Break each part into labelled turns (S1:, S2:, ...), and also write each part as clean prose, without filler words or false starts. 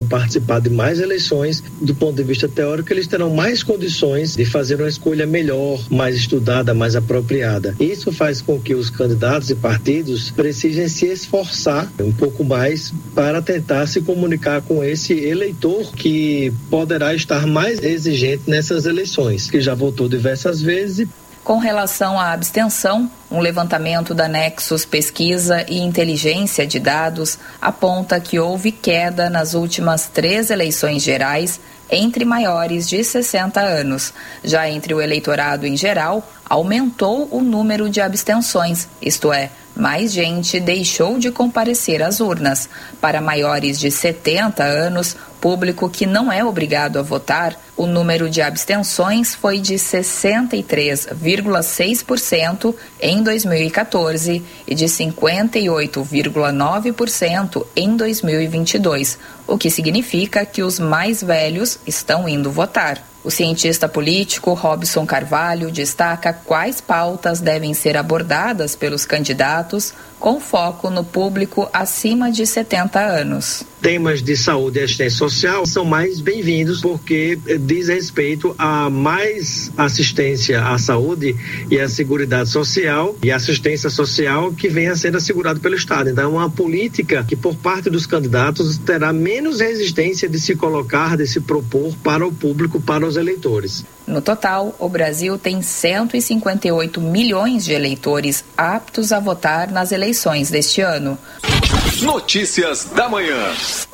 S1: participar de mais eleições. Do ponto de vista teórico, eles terão mais condições de fazer uma escolha melhor, mais estudada, mais apropriada. Isso faz com que os candidatos e partidos precisem se esforçar um pouco mais para tentar se comunicar com esse eleitor que poderá estar mais exigente nessas eleições, que já votou diversas vezes.
S2: Com relação à abstenção, um levantamento da Nexus Pesquisa e Inteligência de Dados aponta que houve queda nas últimas 3 eleições gerais entre maiores de 60 anos. Já entre o eleitorado em geral, aumentou o número de abstenções, isto é, mais gente deixou de comparecer às urnas. Para maiores de 70 anos, público que não é obrigado a votar, o número de abstenções foi de 63,6% em 2014 e de 58,9% em 2022, o que significa que os mais velhos estão indo votar. O cientista político Robson Carvalho destaca quais pautas devem ser abordadas pelos candidatos com foco no público acima de 70 anos.
S1: Temas de saúde e assistência social são mais bem-vindos porque diz respeito a mais assistência à saúde e à seguridade social e assistência social que venha sendo assegurado pelo Estado. Então, é uma política que, por parte dos candidatos, terá menos resistência de se colocar, de se propor para o público, para os eleitores.
S2: No total, o Brasil tem 158 milhões de eleitores aptos a votar nas eleições deste ano.
S3: Notícias da manhã.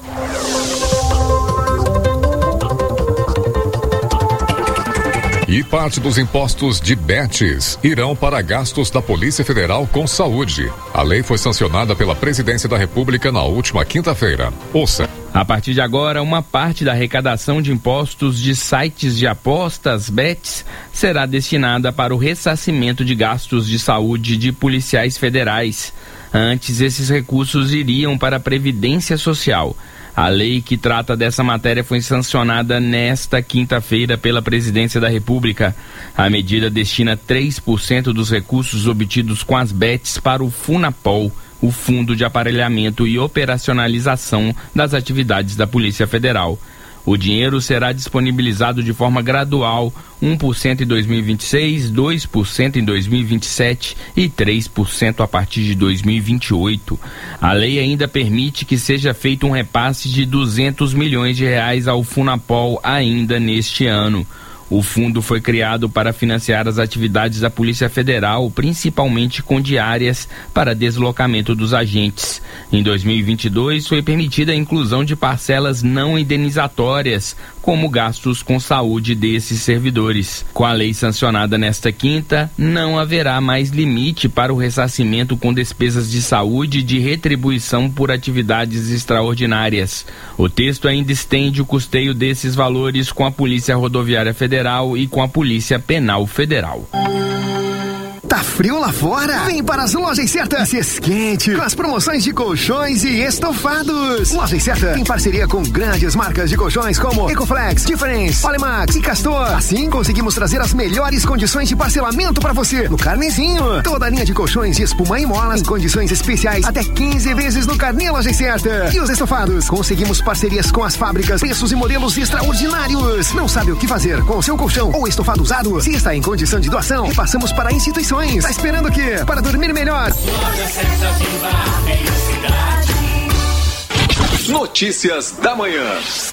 S4: E parte dos impostos de BETs irão para gastos da Polícia Federal com saúde. A lei foi sancionada pela Presidência da República na última quinta-feira. Ouça.
S5: A partir de agora, uma parte da arrecadação de impostos de sites de apostas, BETs, será destinada para o ressarcimento de gastos de saúde de policiais federais. Antes, esses recursos iriam para a Previdência Social. A lei que trata dessa matéria foi sancionada nesta quinta-feira pela Presidência da República. A medida destina 3% dos recursos obtidos com as BETs para o FUNAPOL, o Fundo de Aparelhamento e Operacionalização das Atividades da Polícia Federal. O dinheiro será disponibilizado de forma gradual, 1% em 2026, 2% em 2027 e 3% a partir de 2028. A lei ainda permite que seja feito um repasse de R$200 milhões ao FUNAPOL ainda neste ano. O fundo foi criado para financiar as atividades da Polícia Federal, principalmente com diárias para deslocamento dos agentes. Em 2022, foi permitida a inclusão de parcelas não indenizatórias, como gastos com saúde desses servidores. Com a lei sancionada nesta quinta, não haverá mais limite para o ressarcimento com despesas de saúde e de retribuição por atividades extraordinárias. O texto ainda estende o custeio desses valores com a Polícia Rodoviária Federal e com a Polícia Penal Federal.
S6: Tá frio lá fora? Vem para as Lojas Certa e se esquente com as promoções de colchões e estofados. Lojas Certa tem parceria com grandes marcas de colchões como Ecoflex, Difference, Olemax e Castor. Assim conseguimos trazer as melhores condições de parcelamento para você no carnezinho. Toda a linha de colchões de espuma e molas em condições especiais até 15 vezes no carnê Lojas Certa. E os estofados? Conseguimos parcerias com as fábricas, preços e modelos extraordinários. Não sabe o que fazer com o seu colchão ou estofado usado? Se está em condição de doação, repassamos para instituições. Tá esperando o quê? Para dormir melhor.
S3: Notícias da manhã.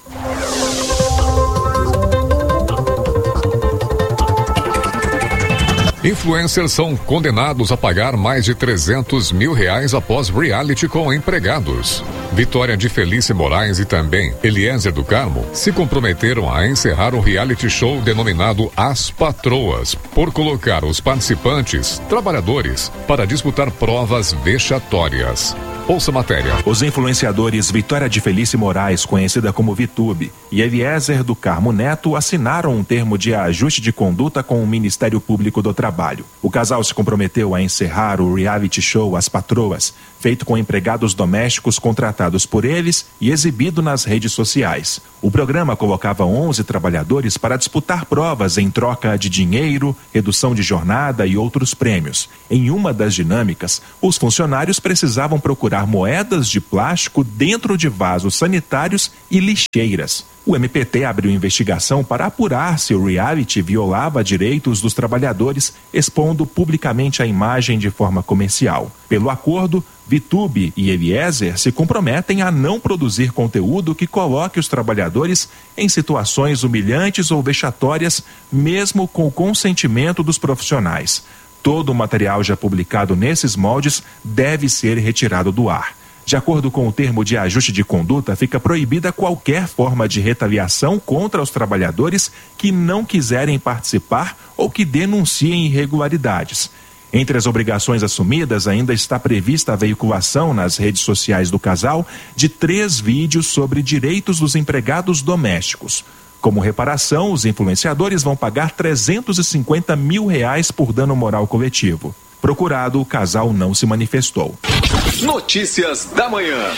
S4: Influencers são condenados a pagar mais de R$300 mil após reality com empregados. Vitória de Felice Moraes e também Eliezer do Carmo se comprometeram a encerrar um reality show denominado As Patroas, por colocar os participantes, trabalhadores, para disputar provas vexatórias. Ouça a matéria.
S7: Os influenciadores Vitória de Felice Moraes, conhecida como Vitube, e Eliezer do Carmo Neto assinaram um termo de ajuste de conduta com o Ministério Público do Trabalho. O casal se comprometeu a encerrar o reality show As Patroas, feito com empregados domésticos contratados por eles e exibido nas redes sociais. O programa colocava 11 trabalhadores para disputar provas em troca de dinheiro, redução de jornada e outros prêmios. Em uma das dinâmicas, os funcionários precisavam procurar colocar moedas de plástico dentro de vasos sanitários e lixeiras. O MPT abriu investigação para apurar se o reality violava direitos dos trabalhadores, expondo publicamente a imagem de forma comercial. Pelo acordo, Vitube e Eliezer se comprometem a não produzir conteúdo que coloque os trabalhadores em situações humilhantes ou vexatórias, mesmo com o consentimento dos profissionais. Todo o material já publicado nesses moldes deve ser retirado do ar. De acordo com o termo de ajuste de conduta, fica proibida qualquer forma de retaliação contra os trabalhadores que não quiserem participar ou que denunciem irregularidades. Entre as obrigações assumidas, ainda está prevista a veiculação nas redes sociais do casal de 3 vídeos sobre direitos dos empregados domésticos. Como reparação, os influenciadores vão pagar R$350 mil por dano moral coletivo. Procurado, o casal não se manifestou.
S3: Notícias da manhã.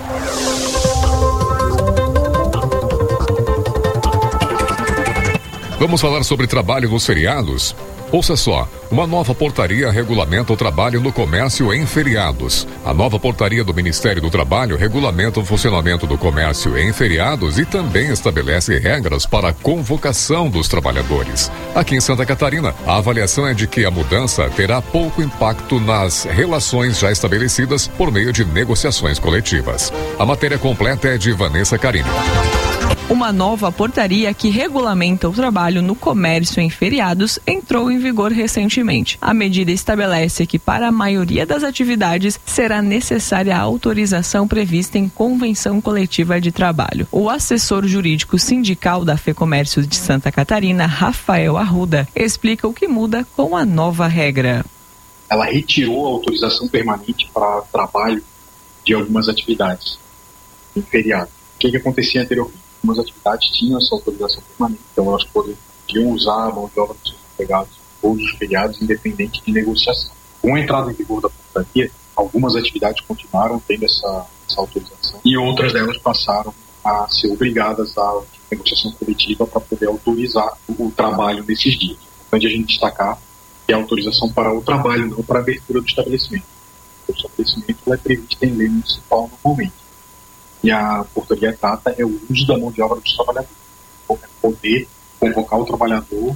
S4: Vamos falar sobre trabalho nos feriados? Ouça só, uma nova portaria regulamenta o trabalho no comércio em feriados. A nova portaria do Ministério do Trabalho regulamenta o funcionamento do comércio em feriados e também estabelece regras para a convocação dos trabalhadores. Aqui em Santa Catarina, a avaliação é de que a mudança terá pouco impacto nas relações já estabelecidas por meio de negociações coletivas. A matéria completa é de Vanessa Carini.
S8: Uma nova portaria que regulamenta o trabalho no comércio em feriados entrou em vigor recentemente. A medida estabelece que para a maioria das atividades será necessária a autorização prevista em convenção coletiva de trabalho. O assessor jurídico sindical da FEComércio de Santa Catarina, Rafael Arruda, explica o que muda com a nova regra.
S9: Ela retirou a autorização permanente para trabalho de algumas atividades em feriado. O que acontecia anteriormente? Algumas atividades tinham essa autorização permanente, então elas podiam usar a mão de obra dos seus empregados todos os feriados, independente de negociação. Com a entrada em vigor da portaria, algumas atividades continuaram tendo essa autorização e outras delas passaram a ser obrigadas à negociação coletiva para poder autorizar o trabalho nesses dias. É importante a gente destacar que é autorização para o trabalho, não para a abertura do estabelecimento. O estabelecimento é previsto em lei municipal normalmente. E a portaria trata é o uso da mão de obra dos trabalhadores. Poder convocar o trabalhador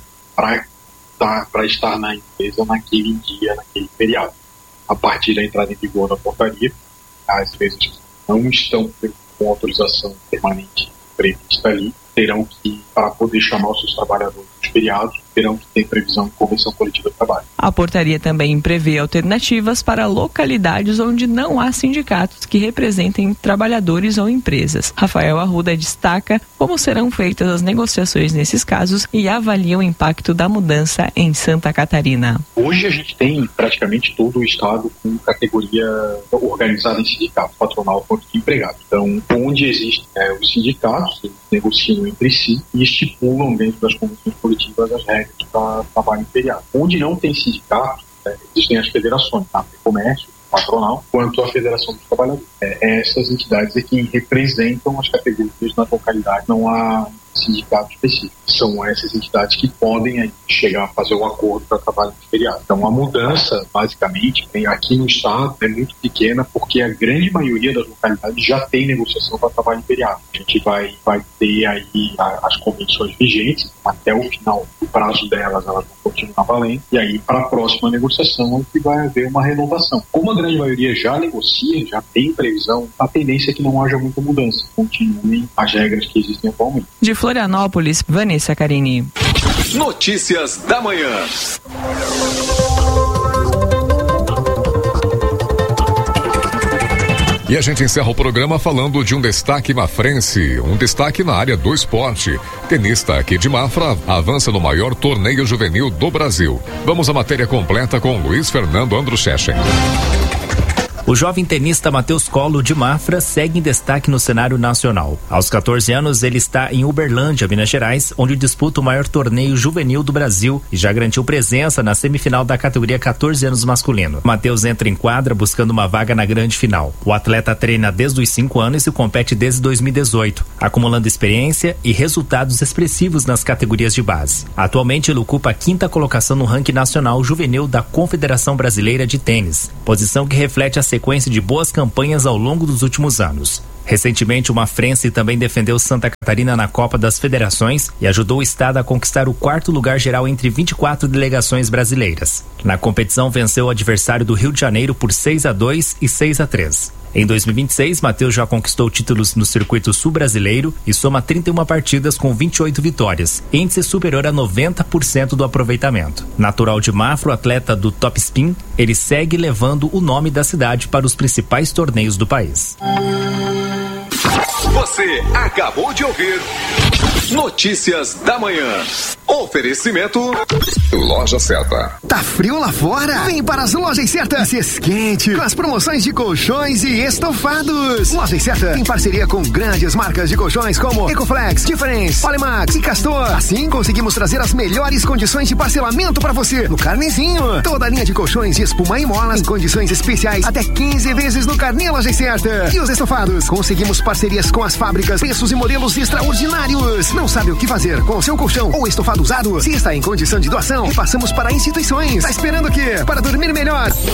S9: para estar na empresa naquele dia, naquele feriado. A partir da entrada em vigor da portaria, as empresas que não estão com autorização permanente prevista ali, terão que, para poder chamar os seus trabalhadores dos feriados, terão que ter previsão em convenção coletiva de trabalho.
S8: A portaria também prevê alternativas para localidades onde não há sindicatos que representem trabalhadores ou empresas. Rafael Arruda destaca como serão feitas as negociações nesses casos e avalia o impacto da mudança em Santa Catarina.
S9: Hoje a gente tem praticamente todo o estado com categoria organizada em sindicatos, patronal quanto de empregados. Então, onde existem os sindicatos, eles negociam entre si e estipulam dentro das convenções coletivas as regras para trabalho em feriado. Onde não tem sindicato, existem as federações, tá? Comércio, patronal, quanto a Federação dos Trabalhadores. Essas entidades é que representam as categorias na localidade, não há sindicato específico. São essas entidades que podem aí chegar a fazer um acordo para trabalho de feriado. Então a mudança, basicamente, aqui no estado é muito pequena porque a grande maioria das localidades já tem negociação para trabalho de feriado. A gente vai ter aí as convenções vigentes, até o final do prazo delas, elas vão continuar valendo, e aí para a próxima negociação é que vai haver uma renovação. Como a grande maioria já negocia, já tem previsão, a tendência é que não haja muita mudança, continuem as regras que existem atualmente.
S8: De Florianópolis, Vanessa Carini.
S3: Notícias da manhã.
S4: E a gente encerra o programa falando de um destaque mafrense, um destaque na área do esporte. Tenista aqui de Mafra avança no maior torneio juvenil do Brasil. Vamos à matéria completa com Luiz Fernando Andruschechen.
S10: O jovem tenista Matheus Colo de Mafra segue em destaque no cenário nacional. Aos 14 anos, ele está em Uberlândia, Minas Gerais, onde disputa o maior torneio juvenil do Brasil e já garantiu presença na semifinal da categoria 14 anos masculino. Matheus entra em quadra buscando uma vaga na grande final. O atleta treina desde os 5 anos e compete desde 2018, acumulando experiência e resultados expressivos nas categorias de base. Atualmente, ele ocupa a 5ª colocação no ranking nacional juvenil da Confederação Brasileira de Tênis, posição que reflete a sequência de boas campanhas ao longo dos últimos anos. Recentemente, o Mafrense também defendeu Santa Catarina na Copa das Federações e ajudou o estado a conquistar o 4º lugar geral entre 24 delegações brasileiras. Na competição, venceu o adversário do Rio de Janeiro por 6-2 e 6-3. Em 2026, Matheus já conquistou títulos no circuito sul-brasileiro e soma 31 partidas com 28 vitórias, índice superior a 90% do aproveitamento. Natural de Mafra, atleta do Top Spin, ele segue levando o nome da cidade para os principais torneios do país.
S3: Você acabou de ouvir Notícias da Manhã. Oferecimento Loja Certa.
S6: Tá frio lá fora? Vem para as Lojas Certa. Se esquente com as promoções de colchões e estofados. Lojas Certa tem parceria com grandes marcas de colchões como Ecoflex, Difference, Polimax e Castor. Assim conseguimos trazer as melhores condições de parcelamento para você no Carnezinho. Toda a linha de colchões de espuma e molas em condições especiais até 15 vezes no Carnê Lojas Certa. E os estofados? Conseguimos parcerias com as fábricas, preços e modelos extraordinários. Não sabe o que fazer com o seu colchão ou estofado usado? Se está em condição de doação, repassamos para instituições. Tá esperando o quê? Para dormir melhor.